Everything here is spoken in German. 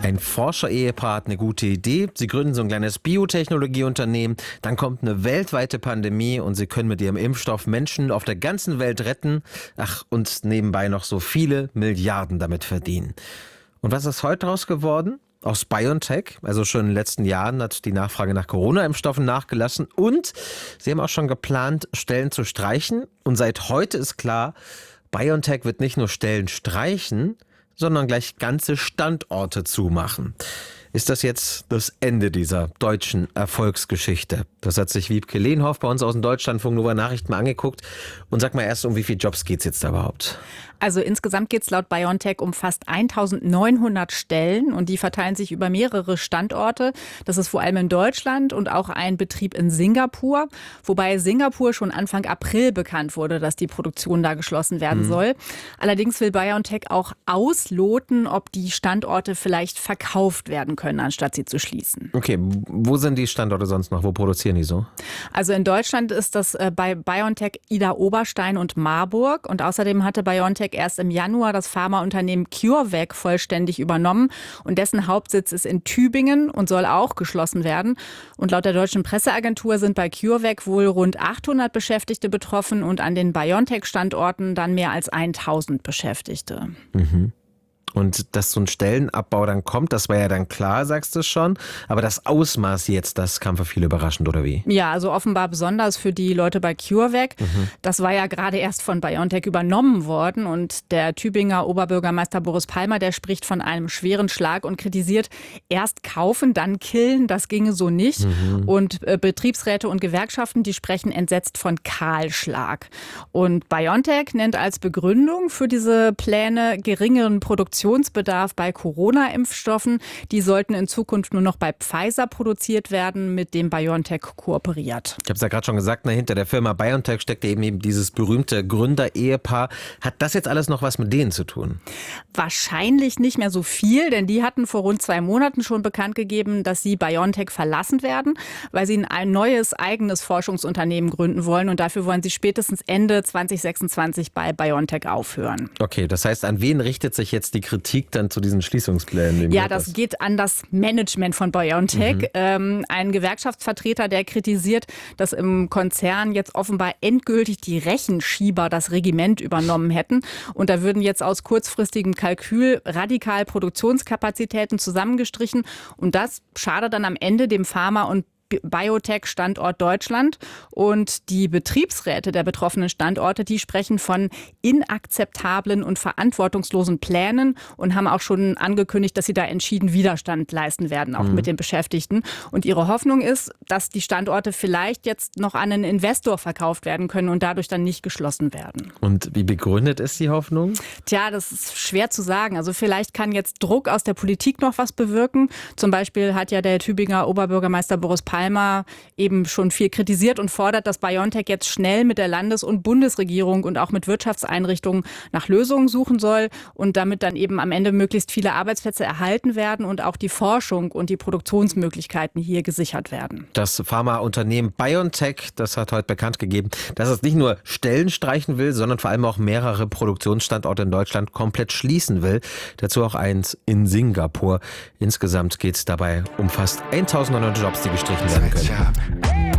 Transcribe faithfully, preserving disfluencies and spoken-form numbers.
Ein Forscher-Ehepaar hat eine gute Idee. Sie gründen so ein kleines Biotechnologieunternehmen. Dann kommt eine weltweite Pandemie und sie können mit ihrem Impfstoff Menschen auf der ganzen Welt retten. Ach, und nebenbei noch so viele Milliarden damit verdienen. Und was ist heute daraus geworden? Aus BioNTech, also schon in den letzten Jahren hat die Nachfrage nach Corona-Impfstoffen nachgelassen. Und sie haben auch schon geplant, Stellen zu streichen. Und seit heute ist klar, BioNTech wird nicht nur Stellen streichen, sondern gleich ganze Standorte zumachen. Ist das jetzt das Ende dieser deutschen Erfolgsgeschichte? Das hat sich Wiebke Lehnhoff bei uns aus dem Deutschlandfunk Nova Nachrichten mal angeguckt. Und sag mal erst, um wie viele Jobs geht es jetzt da überhaupt? Also insgesamt geht es laut BioNTech um fast eintausendneunhundert Stellen und die verteilen sich über mehrere Standorte. Das ist vor allem in Deutschland und auch ein Betrieb in Singapur, wobei Singapur schon Anfang April bekannt wurde, dass die Produktion da geschlossen werden mhm. soll. Allerdings will BioNTech auch ausloten, ob die Standorte vielleicht verkauft werden können, anstatt sie zu schließen. Okay, wo sind die Standorte sonst noch? Wo produzieren die so? Also in Deutschland ist das bei BioNTech Idar Oberstein und Marburg und außerdem hatte BioNTech erst im Januar das Pharmaunternehmen CureVac vollständig übernommen und dessen Hauptsitz ist in Tübingen und soll auch geschlossen werden. Und laut der deutschen Presseagentur sind bei CureVac wohl rund achthundert Beschäftigte betroffen und an den BioNTech-Standorten dann mehr als tausend Beschäftigte. Mhm. Und dass so ein Stellenabbau dann kommt, das war ja dann klar, sagst du schon. Aber das Ausmaß jetzt, das kam für viele überraschend, oder wie? Ja, also offenbar besonders für die Leute bei CureVac. Mhm. Das war ja gerade erst von BioNTech übernommen worden. Und der Tübinger Oberbürgermeister Boris Palmer, der spricht von einem schweren Schlag und kritisiert, erst kaufen, dann killen, das ginge so nicht. Mhm. Und äh, Betriebsräte und Gewerkschaften, die sprechen entsetzt von Kahlschlag. Und BioNTech nennt als Begründung für diese Pläne geringeren Produktion Produktionsbedarf bei Corona-Impfstoffen. Die sollten in Zukunft nur noch bei Pfizer produziert werden, mit dem BioNTech kooperiert. Ich habe es ja gerade schon gesagt, na, hinter der Firma BioNTech steckt eben, eben dieses berühmte Gründer-Ehepaar. Hat das jetzt alles noch was mit denen zu tun? Wahrscheinlich nicht mehr so viel, denn die hatten vor rund zwei Monaten schon bekannt gegeben, dass sie BioNTech verlassen werden, weil sie ein neues eigenes Forschungsunternehmen gründen wollen und dafür wollen sie spätestens Ende zwanzig sechsundzwanzig bei BioNTech aufhören. Okay, das heißt, an wen richtet sich jetzt die Kritik dann zu diesen Schließungsplänen? Ja, das, das geht an das Management von BioNTech. Mhm. Ähm, ein Gewerkschaftsvertreter, der kritisiert, dass im Konzern jetzt offenbar endgültig die Rechenschieber das Regiment übernommen hätten. Und da würden jetzt aus kurzfristigem Kalkül radikal Produktionskapazitäten zusammengestrichen. Und das schadet dann am Ende dem Pharma- und Biotech-Standort Deutschland und die Betriebsräte der betroffenen Standorte, die sprechen von inakzeptablen und verantwortungslosen Plänen und haben auch schon angekündigt, dass sie da entschieden Widerstand leisten werden, auch mhm. mit den Beschäftigten. Und ihre Hoffnung ist, dass die Standorte vielleicht jetzt noch an einen Investor verkauft werden können und dadurch dann nicht geschlossen werden. Und wie begründet ist die Hoffnung? Tja, das ist schwer zu sagen. Also vielleicht kann jetzt Druck aus der Politik noch was bewirken. Zum Beispiel hat ja der Tübinger Oberbürgermeister Boris Palmer Palmer eben schon viel kritisiert und fordert, dass BioNTech jetzt schnell mit der Landes- und Bundesregierung und auch mit Wirtschaftseinrichtungen nach Lösungen suchen soll und damit dann eben am Ende möglichst viele Arbeitsplätze erhalten werden und auch die Forschung und die Produktionsmöglichkeiten hier gesichert werden. Das Pharmaunternehmen BioNTech, das hat heute bekannt gegeben, dass es nicht nur Stellen streichen will, sondern vor allem auch mehrere Produktionsstandorte in Deutschland komplett schließen will. Dazu auch eins in Singapur. Insgesamt geht es dabei um fast eintausendneunhundert Jobs, die gestrichen werden können.